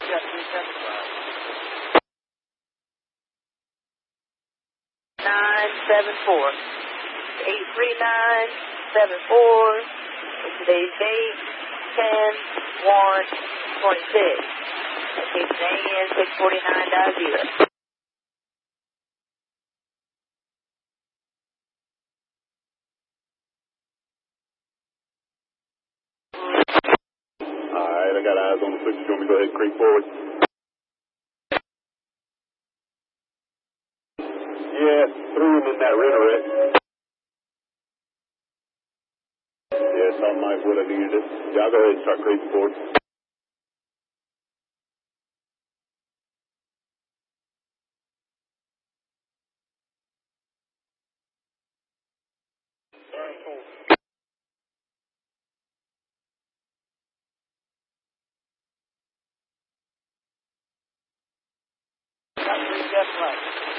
got 375. 974. 83974. And today's date, 10/1/26. Location AN 649.0. Alright, I got eyes on the 6. You want me to go ahead and creep forward? Yeah, threw him in that rhetoric. Yeah, something like what I needed it. Yeah, I'll go ahead and start creeping forward. Got 375.